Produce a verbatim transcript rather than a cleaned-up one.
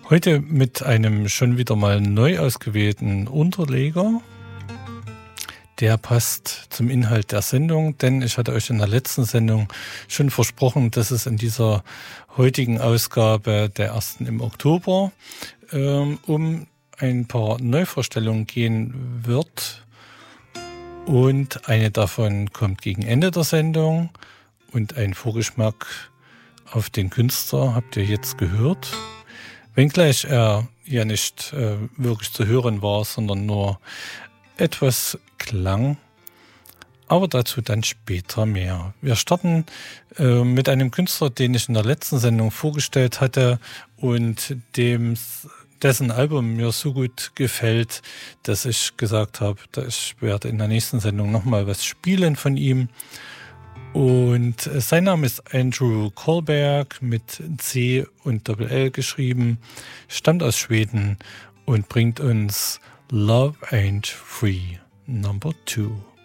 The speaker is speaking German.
Heute mit einem schon wieder mal neu ausgewählten Unterleger. Der passt zum Inhalt der Sendung, denn ich hatte euch in der letzten Sendung schon versprochen, dass es in dieser heutigen Ausgabe, der ersten im Oktober, ähm, um ein paar Neuvorstellungen gehen wird. Und eine davon kommt gegen Ende der Sendung. Und ein Vorgeschmack auf den Künstler habt ihr jetzt gehört. Wenngleich er ja nicht äh, wirklich zu hören war, sondern nur etwas klang. Aber dazu dann später mehr. Wir starten äh, mit einem Künstler, den ich in der letzten Sendung vorgestellt hatte und dem, dessen Album mir so gut gefällt, dass ich gesagt habe, ich werde in der nächsten Sendung nochmal was spielen von ihm. Und sein Name ist Andrew Kohlberg mit C und Doppel L geschrieben, stammt aus Schweden und bringt uns Love Ain't Free Number Two.